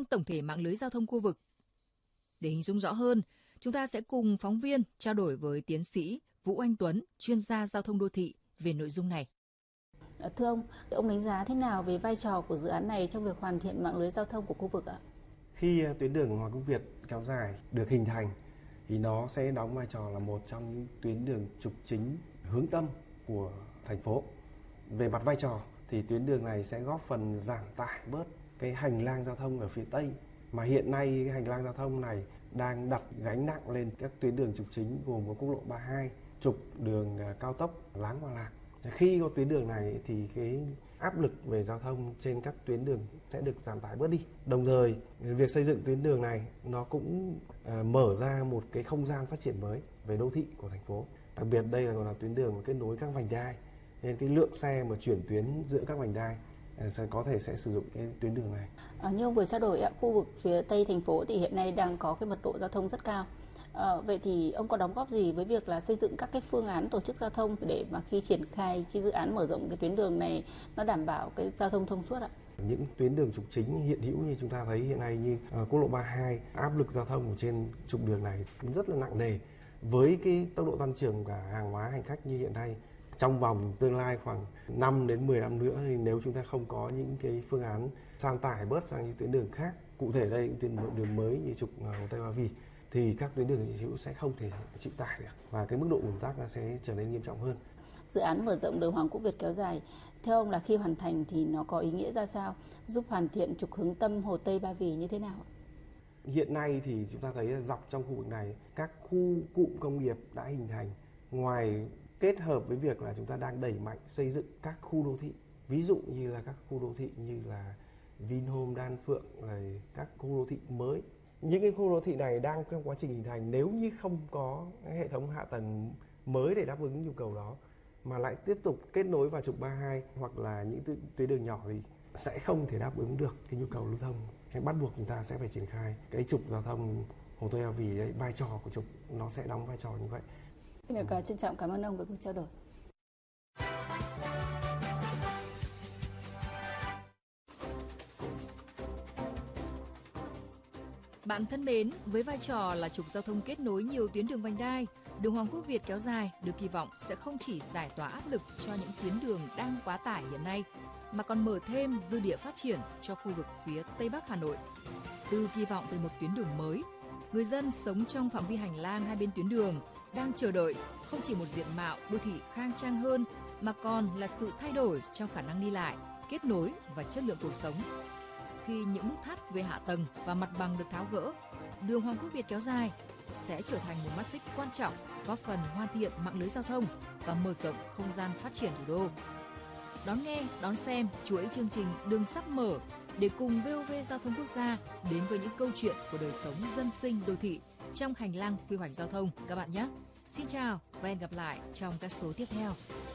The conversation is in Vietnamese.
tổng thể mạng lưới giao thông khu vực. Để hình dung rõ hơn, chúng ta sẽ cùng phóng viên trao đổi với tiến sĩ Vũ Anh Tuấn, chuyên gia giao thông đô thị về nội dung này. Thưa ông đánh giá thế nào về vai trò của dự án này trong việc hoàn thiện mạng lưới giao thông của khu vực ạ? Khi tuyến đường Hoàng Quốc Việt kéo dài được hình thành thì nó sẽ đóng vai trò là một trong những tuyến đường trục chính hướng tâm của thành phố. Về mặt vai trò thì tuyến đường này sẽ góp phần giảm tải bớt cái hành lang giao thông ở phía Tây, mà hiện nay cái hành lang giao thông này đang đặt gánh nặng lên các tuyến đường trục chính gồm có quốc lộ 32, trục đường cao tốc Láng Hòa Lạc. Khi có tuyến đường này thì cái áp lực về giao thông trên các tuyến đường sẽ được giảm tải bớt đi. Đồng thời, việc xây dựng tuyến đường này nó cũng mở ra một cái không gian phát triển mới về đô thị của thành phố. Đặc biệt đây là còn là tuyến đường kết nối các vành đai, nên cái lượng xe mà chuyển tuyến giữa các vành đai sẽ sử dụng cái tuyến đường này. Như ông vừa trao đổi, khu vực phía Tây thành phố thì hiện nay đang có cái mật độ giao thông rất cao. Vậy thì ông có đóng góp gì với việc là xây dựng các cái phương án tổ chức giao thông để mà khi triển khai cái dự án mở rộng cái tuyến đường này nó đảm bảo cái giao thông thông suốt ạ? Những tuyến đường trục chính hiện hữu như chúng ta thấy hiện nay như quốc lộ 32, áp lực giao thông ở trên trục đường này rất là nặng nề. Với cái tốc độ tăng trưởng cả hàng hóa hành khách như hiện nay, trong vòng tương lai khoảng 5 đến 10 năm nữa thì nếu chúng ta không có những cái phương án san tải bớt sang những tuyến đường khác, cụ thể đây những tuyến đường mới như trục Hồ Tây Ba Vì, thì các tuyến đường hiện hữu sẽ không thể chịu tải được và cái mức độ ùn tắc sẽ trở nên nghiêm trọng hơn. Dự án mở rộng đường Hoàng Quốc Việt kéo dài, theo ông là khi hoàn thành thì nó có ý nghĩa ra sao, giúp hoàn thiện trục hướng tâm Hồ Tây Ba Vì như thế nào? Hiện nay thì chúng ta thấy dọc trong khu vực này các khu cụm công nghiệp đã hình thành, ngoài kết hợp với việc là chúng ta đang đẩy mạnh xây dựng các khu đô thị, ví dụ như là các khu đô thị như là Vinhome, Đan Phượng, rồi các khu đô thị mới. Những cái khu đô thị này đang trong quá trình hình thành, nếu như không có hệ thống hạ tầng mới để đáp ứng nhu cầu đó mà lại tiếp tục kết nối vào trục 32 hoặc là những tuyến đường nhỏ thì sẽ không thể đáp ứng được cái nhu cầu lưu thông. Hay bắt buộc chúng ta sẽ phải triển khai cái trục giao thông Hồ Tây Ba Vì đấy, vai trò của trục nó sẽ đóng vai trò như vậy. Xin được trân trọng cảm ơn ông với cuộc trao đổi. Bạn thân mến, với vai trò là trục giao thông kết nối nhiều tuyến đường vành đai, đường Hoàng Quốc Việt kéo dài được kỳ vọng sẽ không chỉ giải tỏa áp lực cho những tuyến đường đang quá tải hiện nay, mà còn mở thêm dư địa phát triển cho khu vực phía Tây Bắc Hà Nội. Từ kỳ vọng về một tuyến đường mới, người dân sống trong phạm vi hành lang hai bên tuyến đường đang chờ đợi không chỉ một diện mạo đô thị khang trang hơn, mà còn là sự thay đổi trong khả năng đi lại, kết nối và chất lượng cuộc sống. Khi những nút thắt về hạ tầng và mặt bằng được tháo gỡ, đường Hoàng Quốc Việt kéo dài sẽ trở thành một mắt xích quan trọng góp phần hoàn thiện mạng lưới giao thông và mở rộng không gian phát triển thủ đô. Đón nghe, đón xem chuỗi chương trình Đường sắp mở để cùng VOV Giao thông Quốc gia đến với những câu chuyện của đời sống dân sinh đô thị trong hành lang quy hoạch giao thông các bạn nhé. Xin chào và hẹn gặp lại trong các số tiếp theo.